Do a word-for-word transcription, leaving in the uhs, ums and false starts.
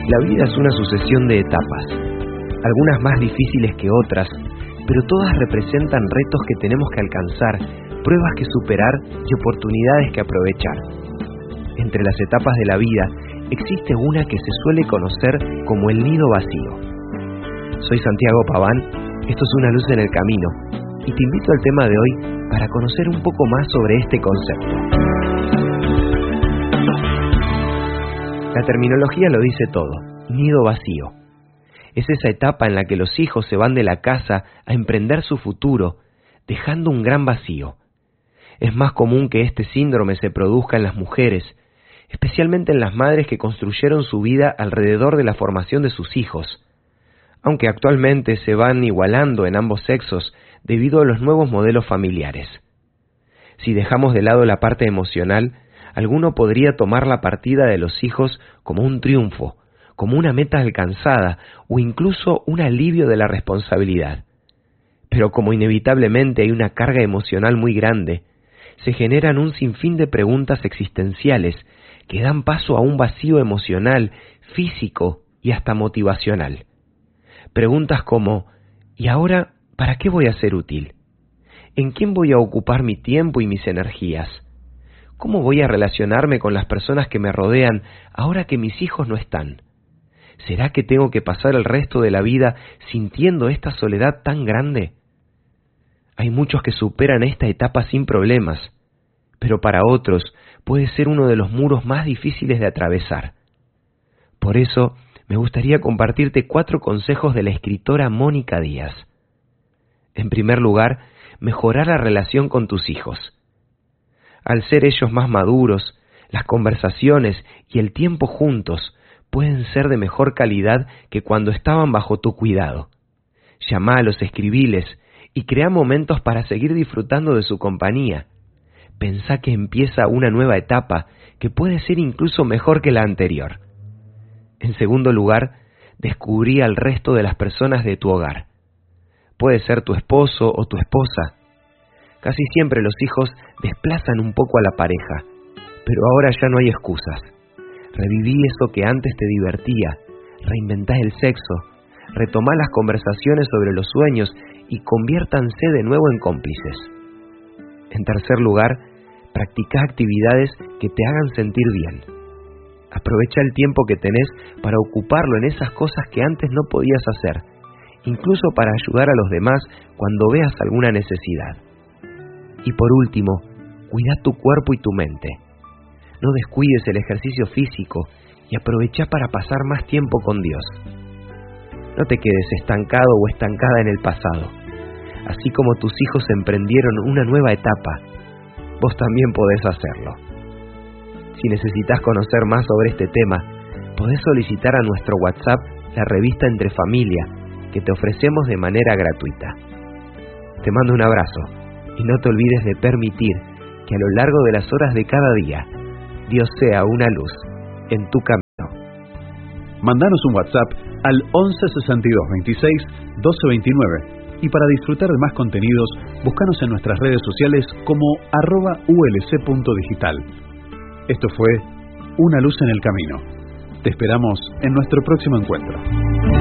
La vida es una sucesión de etapas, algunas más difíciles que otras, pero todas representan retos que tenemos que alcanzar, pruebas que superar y oportunidades que aprovechar. Entre las etapas de la vida existe una que se suele conocer como el nido vacío. Soy Santiago Paván, esto es Una luz en el camino, y te invito al tema de hoy para conocer un poco más sobre este concepto. La terminología lo dice todo, nido vacío. Es esa etapa en la que los hijos se van de la casa a emprender su futuro, dejando un gran vacío. Es más común que este síndrome se produzca en las mujeres, especialmente en las madres que construyeron su vida alrededor de la formación de sus hijos, aunque actualmente se van igualando en ambos sexos debido a los nuevos modelos familiares. Si dejamos de lado la parte emocional, alguno podría tomar la partida de los hijos como un triunfo, como una meta alcanzada o incluso un alivio de la responsabilidad. Pero como inevitablemente hay una carga emocional muy grande, se generan un sinfín de preguntas existenciales que dan paso a un vacío emocional, físico y hasta motivacional. Preguntas como, ¿y ahora para qué voy a ser útil? ¿En quién voy a ocupar mi tiempo y mis energías? ¿Cómo voy a relacionarme con las personas que me rodean ahora que mis hijos no están? ¿Será que tengo que pasar el resto de la vida sintiendo esta soledad tan grande? Hay muchos que superan esta etapa sin problemas, pero para otros puede ser uno de los muros más difíciles de atravesar. Por eso, me gustaría compartirte cuatro consejos de la escritora Mónica Díaz. En primer lugar, mejorar la relación con tus hijos. Al ser ellos más maduros, las conversaciones y el tiempo juntos pueden ser de mejor calidad que cuando estaban bajo tu cuidado. Llamalos, escribiles y crea momentos para seguir disfrutando de su compañía. Pensá que empieza una nueva etapa que puede ser incluso mejor que la anterior. En segundo lugar, descubrí al resto de las personas de tu hogar. Puede ser tu esposo o tu esposa. Casi siempre los hijos desplazan un poco a la pareja, pero ahora ya no hay excusas. Reviví eso que antes te divertía, reinventá el sexo, retomá las conversaciones sobre los sueños y conviértanse de nuevo en cómplices. En tercer lugar, practicá actividades que te hagan sentir bien. Aprovecha el tiempo que tenés para ocuparlo en esas cosas que antes no podías hacer, incluso para ayudar a los demás cuando veas alguna necesidad. Y por último, cuida tu cuerpo y tu mente. No descuides el ejercicio físico y aprovecha para pasar más tiempo con Dios. No te quedes estancado o estancada en el pasado. Así como tus hijos emprendieron una nueva etapa, vos también podés hacerlo. Si necesitas conocer más sobre este tema, podés solicitar a nuestro WhatsApp la revista Entre Familia, que te ofrecemos de manera gratuita. Te mando un abrazo y no te olvides de permitir que a lo largo de las horas de cada día, Dios sea una luz en tu camino. Mandanos un WhatsApp al once sesenta y dos veintiséis doce veintinueve y para disfrutar de más contenidos, búscanos en nuestras redes sociales como arroba ulc.digital. Esto fue Una luz en el camino. Te esperamos en nuestro próximo encuentro.